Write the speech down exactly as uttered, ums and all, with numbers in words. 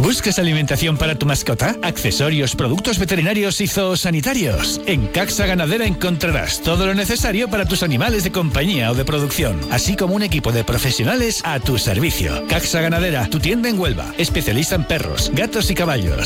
¿Buscas alimentación para tu mascota? ¿Accesorios, productos veterinarios y zoosanitarios? En Caxa Ganadera encontrarás todo lo necesario para tus animales de compañía o de producción, así como un equipo de profesionales a tu servicio. Caxa Ganadera, tu tienda en Huelva, especialista en perros, gatos y caballos.